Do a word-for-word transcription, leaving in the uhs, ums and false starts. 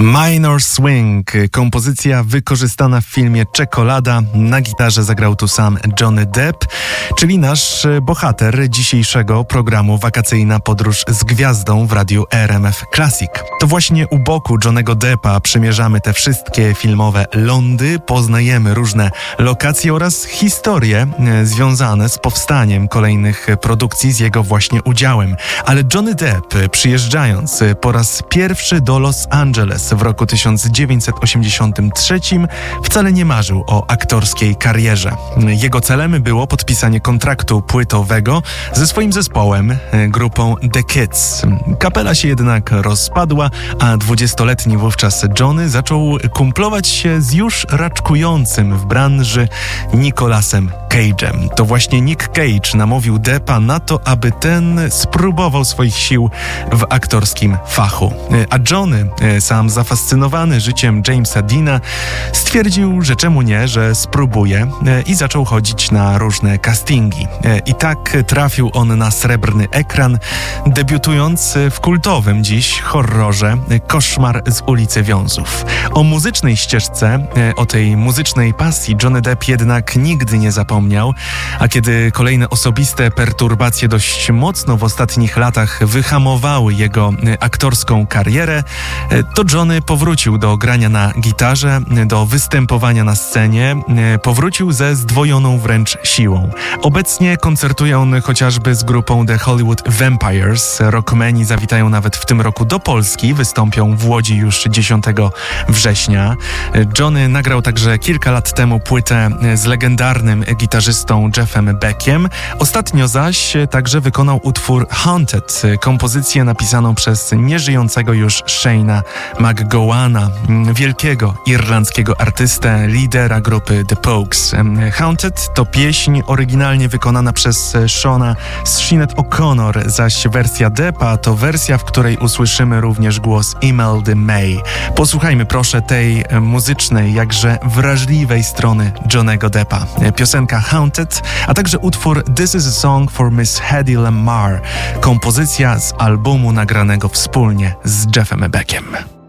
Minor Swing, kompozycja wykorzystana w filmie Czekolada. Na gitarze zagrał tu sam Johnny Depp, czyli nasz bohater dzisiejszego programu Wakacyjna Podróż z Gwiazdą w radiu R M F Classic. To właśnie u boku Johnnego Deppa przymierzamy te wszystkie filmowe lądy, poznajemy różne lokacje oraz historie związane z powstaniem kolejnych produkcji z jego właśnie udziałem. Ale Johnny Depp, przyjeżdżając po raz pierwszy do Los Angeles w roku tysiąc dziewięćset osiemdziesiątym trzecim, wcale nie marzył o aktorskiej karierze. Jego celem było podpisanie kontraktu płytowego ze swoim zespołem, grupą The Kids. Kapela się jednak rozpadła, a dwudziestoletni wówczas Johnny zaczął kumplować się z już raczkującym w branży Nicolasem Cage'em. To właśnie Nick Cage namówił Deppa na to, aby ten spróbował swoich sił w aktorskim fachu. A Johnny, sam zafascynowany życiem Jamesa Deana, stwierdził, że czemu nie, że spróbuje i zaczął chodzić na różne castingi. I tak trafił on na srebrny ekran, debiutując w kultowym dziś horrorze Koszmar z ulicy Wiązów. O muzycznej ścieżce, o tej muzycznej pasji Johnny Depp jednak nigdy nie zapomniał, a kiedy kolejne osobiste perturbacje dość mocno w ostatnich latach wyhamowały jego aktorską karierę, to Johnny powrócił do grania na gitarze, do występowania na scenie, powrócił ze zdwojoną wręcz siłą. Obecnie koncertuje on chociażby z grupą The Hollywood Vampires. Rockmeni zawitają nawet w tym roku do Polski, wystąpią w Łodzi już dziesiątego września. Johnny nagrał także kilka lat temu płytę z legendarnym gitarzystą Jeffem Beckiem. Ostatnio zaś także wykonał utwór Haunted, kompozycję napisaną przez nieżyjącego już Shane'a McGowana, wielkiego irlandzkiego artystę, lidera grupy The Pogues. Haunted to pieśń oryginalnie wykonana przez Shona z Sinead O'Connor, zaś wersja Deppa to wersja, w której usłyszymy również głos Imeldy May. Posłuchajmy proszę tej muzycznej, jakże wrażliwej strony Johnnego Deppa. Piosenka Haunted, a także utwór This is a Song for Miss Hedy Lamarr, kompozycja z albumu nagranego wspólnie z Jeffem Beckiem.